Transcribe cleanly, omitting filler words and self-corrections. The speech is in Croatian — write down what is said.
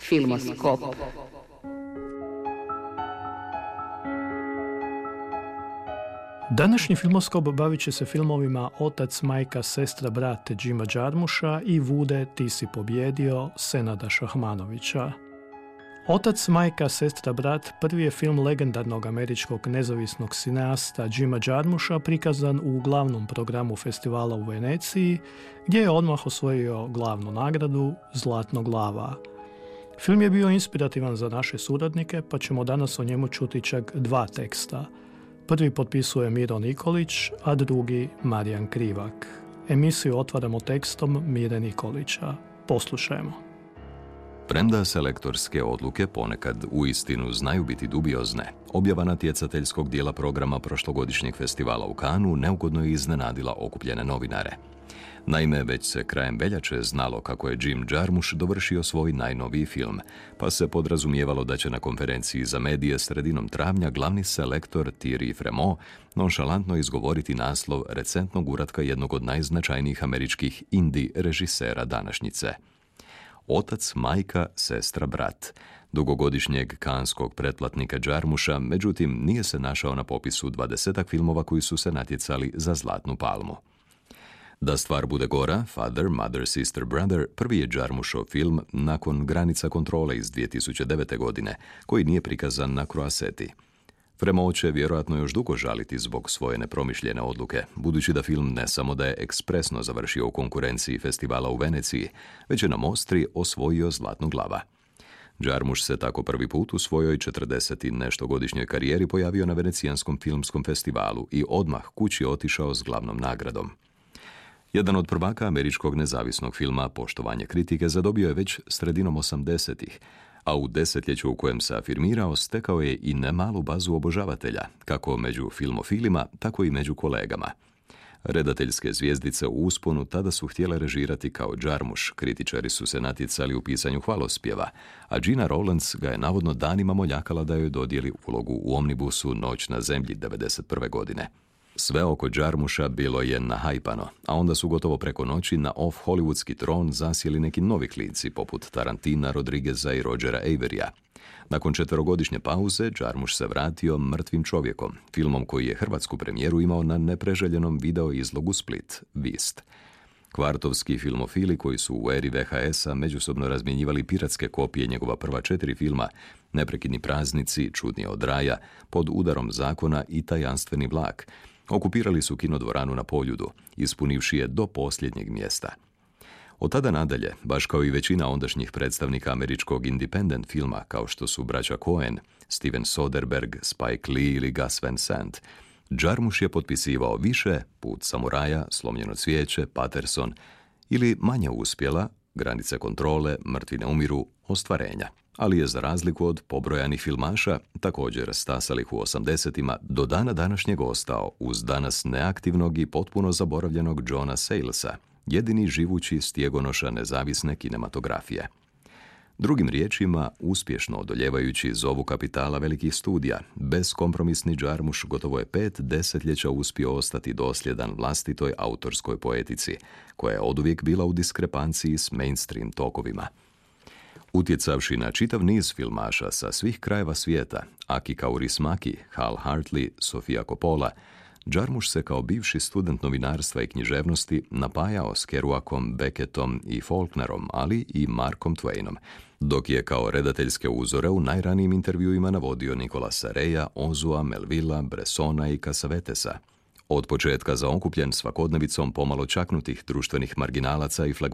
Filmoskop. Današnji Filmoskop bavit će se filmovima Otac, majka, sestra, brat Jima Jarmusha i Vude, ti si pobjedio Senada Šahmanovića. Otac, majka, sestra, brat prvi je film legendarnog američkog nezavisnog cineasta Jima Jarmusha prikazan u glavnom programu festivala u Veneciji, gdje je odmah osvojio glavnu nagradu Zlatnog lava. Film je bio inspirativan za naše suradnike, pa ćemo danas o njemu čuti čak dva teksta. Prvi potpisuje Miro Nikolić, a drugi Marijan Krivak. Emisiju otvaramo tekstom Mire Nikolića. Poslušajmo. Premda selektorske odluke ponekad uistinu znaju biti dubiozne, objava natjecateljskog dijela programa prošlogodišnjeg festivala u Cannesu neugodno je iznenadila okupljene novinare. Naime, već se krajem veljače znalo kako je Jim Jarmusch dovršio svoj najnoviji film, pa se podrazumijevalo da će na konferenciji za medije sredinom travnja glavni selektor Thierry Frémaux nonšalantno izgovoriti naslov recentnog uratka jednog od najznačajnijih američkih indie režisera današnjice. Otac, majka, sestra, brat. Dugogodišnjeg kanskog pretplatnika Jarmusha, međutim, nije se našao na popisu 20 filmova koji su se natjecali za Zlatnu palmu. Da stvar bude gora, Father, Mother, Sister, Brother prvi je Jarmuschov film nakon Granica kontrole iz 2009. godine, koji nije prikazan na Croissetti. Frémaux će vjerojatno još dugo žaliti zbog svoje nepromišljene odluke, budući da film ne samo da je ekspresno završio u konkurenciji festivala u Veneciji, već je na Mostri osvojio Zlatnog lava. Jarmusch se tako prvi put u svojoj 40 i nešto godišnjoj karijeri pojavio na Venecijanskom filmskom festivalu i odmah kući otišao s glavnom nagradom. Jedan od prvaka američkog nezavisnog filma Poštovanje kritike zadobio je već sredinom 80-ih, a u desetljeću u kojem se afirmirao stekao je i nemalu bazu obožavatelja, kako među filmofilima, tako i među kolegama. Redateljske zvijezdice u usponu tada su htjele režirati kao Jarmusch, kritičari su se natjecali u pisanju hvalospjeva, a Gina Rowlands ga je navodno danima moljakala da joj dodijeli ulogu u Omnibusu Noć na zemlji 1991. godine. Sve oko Jarmusha bilo je nahajpano, a onda su gotovo preko noći na off-hollywoodski tron zasjeli neki novi klinci poput Tarantina, Rodrigueza i Rogera Averyja. Nakon 4-godišnje pauze, Jarmusch se vratio Mrtvim čovjekom, filmom koji je hrvatsku premijeru imao na nepreželjenom video izlogu Split, Vist. Kvartovski filmofili koji su u eri VHS-a međusobno razmjenjivali piratske kopije njegova prva 4 filma, Neprekidni praznici, Čudnije od raja, Pod udarom zakona i Tajanstveni vlak, okupirali su kinodvoranu na Poljudu, ispunivši je do posljednjeg mjesta. Od tada nadalje, baš kao i većina ondašnjih predstavnika američkog independent filma, kao što su braća Coen, Steven Soderbergh, Spike Lee ili Gus Van Sant, Jarmusch je potpisivao više, Put samuraja, Slomljeno cvijeće, Patterson ili manje uspjela, Granice kontrole, Mrtvi ne umiru, Ostvarenja. Ali je za razliku od pobrojanih filmaša, također stasalih u 80-ima, do dana današnjeg ostao uz danas neaktivnog i potpuno zaboravljenog Johna Saylesa, jedini živući stjegonoša nezavisne kinematografije. Drugim riječima, uspješno odoljevajući zovu kapitala velikih studija, bezkompromisni Jarmusch gotovo je 5 desetljeća uspio ostati dosljedan vlastitoj autorskoj poetici, koja je oduvijek bila u diskrepanciji s mainstream tokovima. Utjecavši na čitav niz filmaša sa svih krajeva svijeta, Aki Kaurismäki, Hal Hartley, Sofia Coppola, Jarmusch se kao bivši student novinarstva i književnosti napajao s Kerouacom, Beckettom i Faulknerom, ali i Markom Twainom, dok je kao redateljske uzore u najranijim intervjuima navodio Nicolasa Reya, Ozua, Melvilla, Bressona i Cassavetesa. Od početka zaokupljen svakodnevicom pomalo čaknutih društvenih marginalaca i